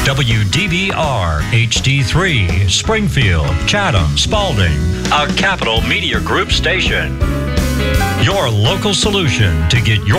WDBR HD3, Springfield, Chatham, Spalding, a Capital Media Group station. Your local solution to get your